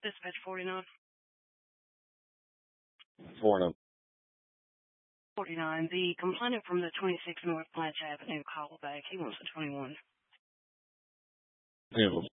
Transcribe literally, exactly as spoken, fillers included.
Dispatch forty-nine. Four and forty-nine. The complainant from the twenty-six North Blanche Avenue called back. He wants a twenty-one. Yeah.